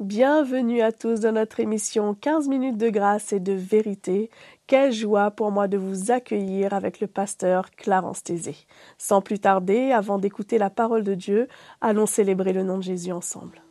Bienvenue à tous dans notre émission 15 minutes de grâce et de vérité. Quelle joie pour moi de vous accueillir avec le pasteur Clarence Tézé. Sans plus tarder, avant d'écouter la parole de Dieu, allons célébrer le nom de Jésus ensemble.